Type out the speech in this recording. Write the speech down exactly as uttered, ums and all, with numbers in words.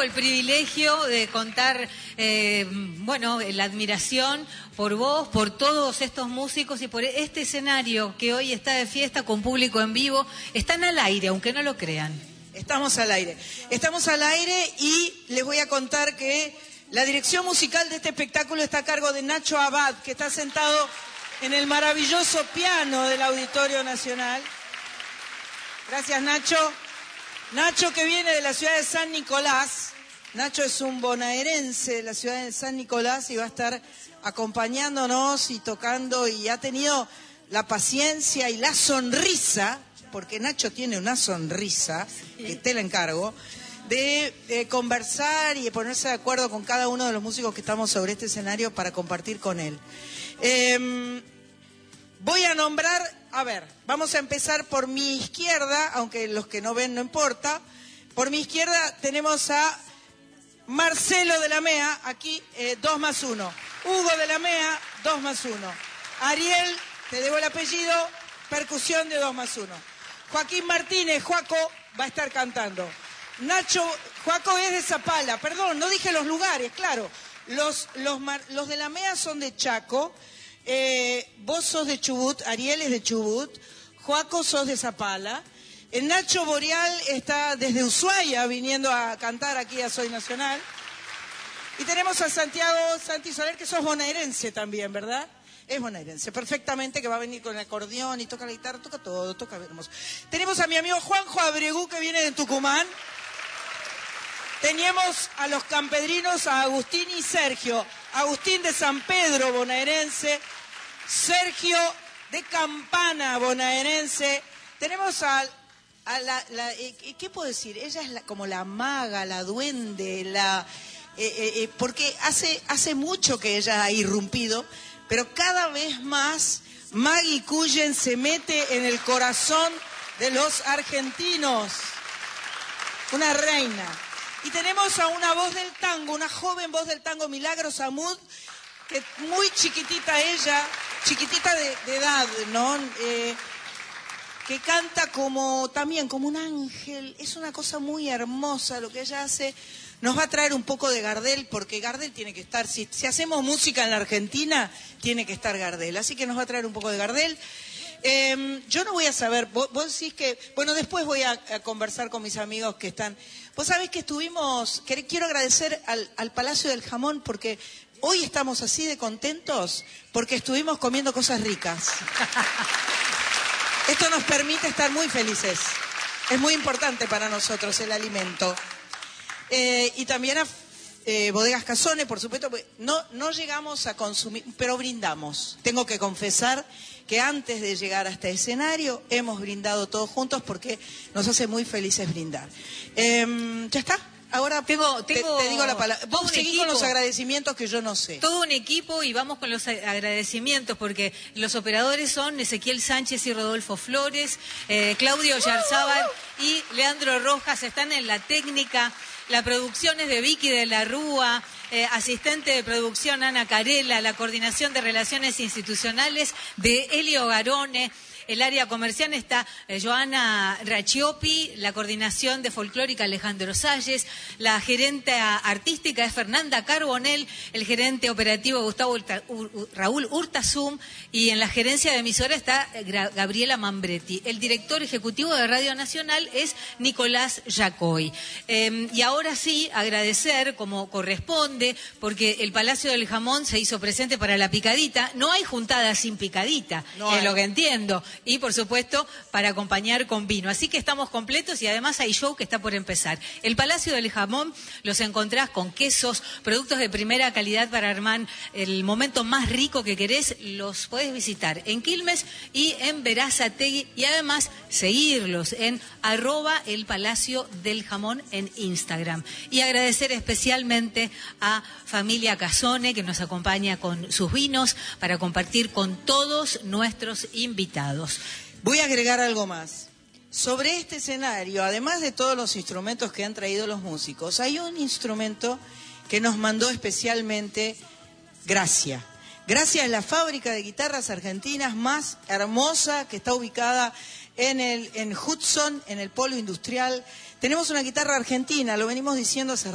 el privilegio de contar, eh, bueno, la admiración por vos, por todos estos músicos y por este escenario que hoy está de fiesta con público en vivo. Están al aire, aunque no lo crean. Estamos al aire. Estamos al aire y les voy a contar que la dirección musical de este espectáculo está a cargo de Nacho Abad, que está sentado en el maravilloso piano del Auditorio Nacional. Gracias, Nacho. Nacho, que viene de la ciudad de San Nicolás. Nacho es un bonaerense de la ciudad de San Nicolás y va a estar acompañándonos y tocando, y ha tenido la paciencia y la sonrisa, porque Nacho tiene una sonrisa, que te la encargo, de eh, conversar y de ponerse de acuerdo con cada uno de los músicos que estamos sobre este escenario para compartir con él. Eh, voy a nombrar, a ver, vamos a empezar por mi izquierda, aunque los que no ven no importa. Por mi izquierda tenemos a Marcelo de la Mea, aquí eh, dos más uno. Hugo de la Mea, dos más uno. Ariel, te debo el apellido, percusión de dos más uno. Joaquín Martínez, Joaco, va a estar cantando. Nacho, Joaco es de Zapala, perdón, no dije los lugares, claro. Los, los, los de la Mea son de Chaco, eh, vos sos de Chubut, Ariel es de Chubut, Joaco sos de Zapala. El Nacho Boreal está desde Ushuaia viniendo a cantar aquí a Soy Nacional. Y tenemos a Santiago Santi Soler, que sos bonaerense también, ¿verdad? Es bonaerense, perfectamente, que va a venir con el acordeón y toca la guitarra, toca todo, toca hermoso. Tenemos a mi amigo Juanjo Abregú, que viene de Tucumán. Teníamos a los campedrinos, a Agustín y Sergio. Agustín de San Pedro, bonaerense. Sergio de Campana, bonaerense. Tenemos a, a la, la eh, ¿qué puedo decir? Ella es la, como la maga, la duende, la eh, eh, eh, porque hace, hace mucho que ella ha irrumpido, pero cada vez más Maggie Cullen se mete en el corazón de los argentinos. Una reina. Y tenemos a una voz del tango, una joven voz del tango, Milagros Amud, que muy chiquitita ella, chiquitita de, de edad, ¿no? Eh, que canta como también como un ángel. Es una cosa muy hermosa lo que ella hace. Nos va a traer un poco de Gardel, porque Gardel tiene que estar, si, si hacemos música en la Argentina, tiene que estar Gardel. Así que nos va a traer un poco de Gardel. Eh, yo no voy a saber, vos, vos decís que, bueno, después voy a, a conversar con mis amigos que están. Vos sabés que estuvimos, que, quiero agradecer al, al Palacio del Jamón, porque hoy estamos así de contentos, porque estuvimos comiendo cosas ricas. Esto nos permite estar muy felices. Es muy importante para nosotros el alimento. Eh, y también a eh, Bodegas Casone, por supuesto, no, no llegamos a consumir, pero brindamos. Tengo que confesar que antes de llegar a este escenario hemos brindado todos juntos porque nos hace muy felices brindar. Eh, ¿Ya está? Ahora tengo, tengo, te, te digo la palabra. Vos seguís con los agradecimientos que yo no sé. Todo un equipo y vamos con los agradecimientos porque los operadores son Ezequiel Sánchez y Rodolfo Flores, eh, Claudio Yarzábal y Leandro Rojas. Están en la técnica. La producción es de Vicky de la Rúa, eh, asistente de producción Ana Carela, la coordinación de relaciones institucionales de Elio Garone. El área comercial está eh, Joana Rachiopi, la coordinación de folclórica Alejandro Salles, la gerente artística es Fernanda Carbonell, el gerente operativo Gustavo Urta, Ur, Raúl Urtasum, y en la gerencia de emisora está Gabriela Mambretti. El director ejecutivo de Radio Nacional es Nicolás Yacoy. Eh, y ahora sí, agradecer como corresponde, porque el Palacio del Jamón se hizo presente para la picadita. No hay juntada sin picadita, no es lo que entiendo. Y, por supuesto, para acompañar con vino. Así que estamos completos y además hay show que está por empezar. El Palacio del Jamón los encontrás con quesos, productos de primera calidad para armar el momento más rico que querés. Los podés visitar en Quilmes y en Berazategui y además seguirlos en arroba el Palacio del Jamón en Instagram. Y agradecer especialmente a Familia Casone, que nos acompaña con sus vinos para compartir con todos nuestros invitados. Voy a agregar algo más. Sobre este escenario, además de todos los instrumentos que han traído los músicos, hay un instrumento que nos mandó especialmente Gracia. Gracia es la fábrica de guitarras argentinas más hermosa que está ubicada en, el, en Hudson, en el polo industrial. Tenemos una guitarra argentina, lo venimos diciendo hace